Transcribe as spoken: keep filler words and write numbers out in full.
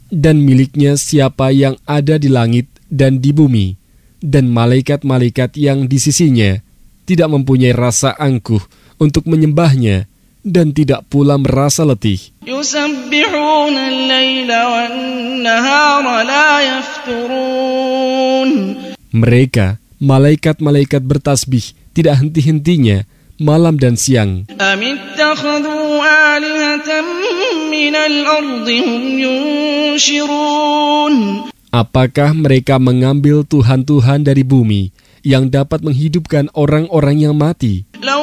dan miliknya siapa yang ada di langit dan di bumi, dan malaikat-malaikat yang di sisinya tidak mempunyai rasa angkuh untuk menyembahnya, dan tidak pula merasa letih. Yusabbihuna al-laila wan-nahara la yafturun. Mereka, malaikat-malaikat bertasbih tidak henti-hentinya malam dan siang. Amittakhadhu alihatan minal ardi hum yunshirun. Apakah mereka mengambil tuhan-tuhan dari bumi yang dapat menghidupkan orang-orang yang mati?